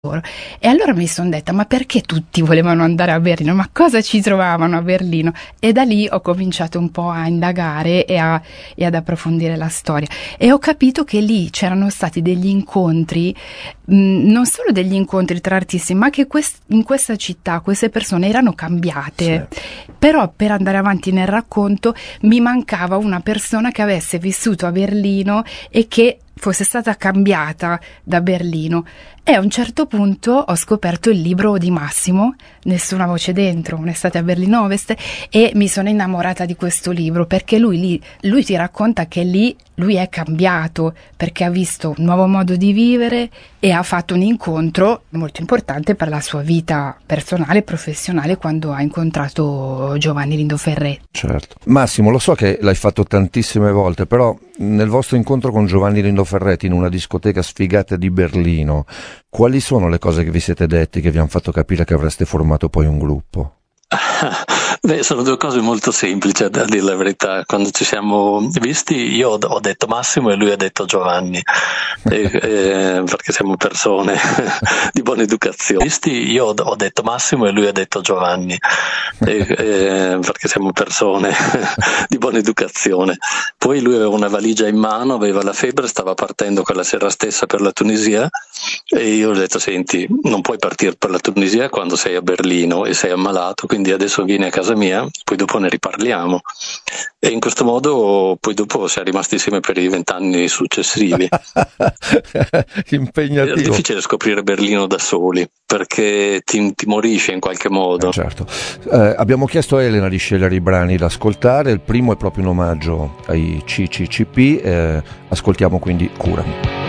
E allora mi sono detta, ma perché tutti volevano andare a Berlino? Ma cosa ci trovavano a Berlino? E da lì ho cominciato un po' a indagare e ad approfondire la storia. E ho capito che lì c'erano stati degli incontri, non solo degli incontri tra artisti, ma che in questa città queste persone erano cambiate. Sì. Però per andare avanti nel racconto mi mancava una persona che avesse vissuto a Berlino e che fosse stata cambiata da Berlino. E a un certo punto ho scoperto il libro di Massimo, Nessuna voce dentro, un'estate a Berlino Ovest, e mi sono innamorata di questo libro perché lui ti racconta che lì lui è cambiato perché ha visto un nuovo modo di vivere e ha fatto un incontro molto importante per la sua vita personale e professionale quando ha incontrato Giovanni Lindo Ferretti. Certo. Massimo, lo so che l'hai fatto tantissime volte, però nel vostro incontro con Giovanni Lindo Ferretti in una discoteca sfigata di Berlino, quali sono le cose che vi siete detti che vi hanno fatto capire che avreste formato poi un gruppo? Beh, sono due cose molto semplici, a dire la verità. Quando ci siamo visti io ho detto Massimo e lui ha detto Giovanni, perché siamo persone di buona educazione. Io ho detto Massimo e lui ha detto Giovanni, perché siamo persone di buona educazione. Poi lui aveva una valigia in mano, aveva la febbre, stava partendo quella sera stessa per la Tunisia e io ho detto senti, non puoi partire per la Tunisia quando sei a Berlino e sei ammalato, quindi adesso vieni a casa mia, poi dopo ne riparliamo. E in questo modo poi dopo siamo rimasti insieme per i 20 anni successivi. Impegnativo. È difficile scoprire Berlino da soli perché ti intimorisce in qualche modo. Certo. Abbiamo chiesto a Elena di scegliere i brani da ascoltare, il primo è proprio un omaggio ai CCCP, ascoltiamo quindi Curami.